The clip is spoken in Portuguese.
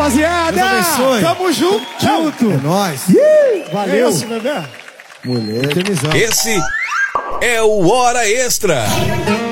rapaziada. Deus abençoe. Tamo junto. É nóis. Valeu. Esse, bebê. Mulher. Esse é o Hora Extra.